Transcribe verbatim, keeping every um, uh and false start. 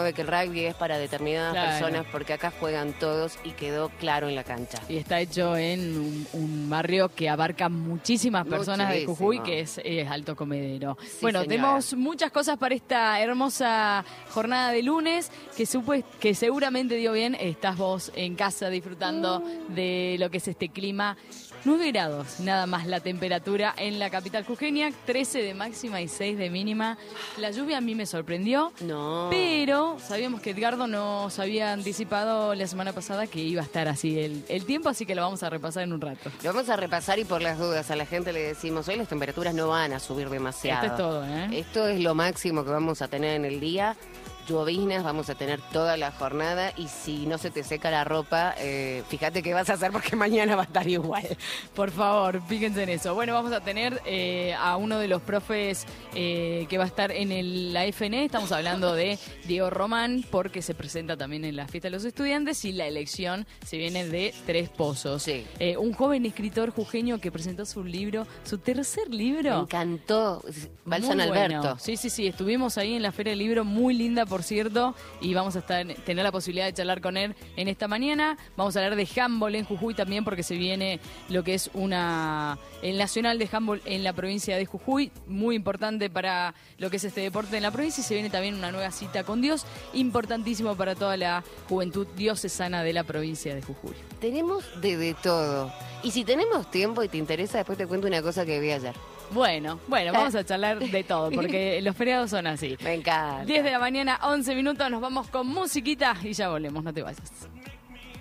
sabe que el rugby es para determinadas Claro. personas porque acá juegan todos y quedó claro en la cancha. Y está hecho en un, un barrio que abarca muchísimas personas de Jujuy, que es, es Alto Comedero. Sí, bueno, señora. tenemos muchas cosas para esta hermosa jornada de lunes, que, supe, que seguramente dio bien. Estás vos en casa disfrutando de lo que es este clima. nueve grados, nada más la temperatura en la capital jujeña, trece de máxima y seis de mínima. La lluvia a mí me sorprendió, No. pero sabíamos que Edgardo nos había anticipado la semana pasada que iba a estar así el, el tiempo, así que lo vamos a repasar en un rato. Lo vamos a repasar y por las dudas a la gente le decimos, hoy las temperaturas no van a subir demasiado. Esto es todo, ¿eh? Esto es lo máximo que vamos a tener en el día. Lloviznas vamos a tener toda la jornada y si no se te seca la ropa, eh, fíjate qué vas a hacer porque mañana va a estar igual. Por favor, fíjense en eso. Bueno, vamos a tener eh, a uno de los profes eh, que va a estar en el, la F N. Estamos hablando de Diego Román, porque se presenta también en la fiesta de los estudiantes y la elección se viene de Tres Pozos. Sí. Eh, un joven escritor jujeño que presentó su libro, su tercer libro. Me encantó. Va al San Muy Alberto. bueno. Sí, sí, sí. Estuvimos ahí en la Feria del Libro, muy linda, por cierto, y vamos a estar, tener la posibilidad de charlar con él en esta mañana. Vamos a hablar de handball en Jujuy también, porque se viene lo que es una el Nacional de Handball en la provincia de Jujuy, muy importante para lo que es este deporte en la provincia, y se viene también una nueva cita con Dios, importantísimo para toda la juventud diocesana de la provincia de Jujuy. Tenemos de, de todo. Y si tenemos tiempo y te interesa, después te cuento una cosa que vi ayer. Bueno, bueno, vamos a charlar de todo, porque los feriados son así. Me encanta. diez de la mañana, once minutos, nos vamos con musiquita y ya volvemos, no te vayas.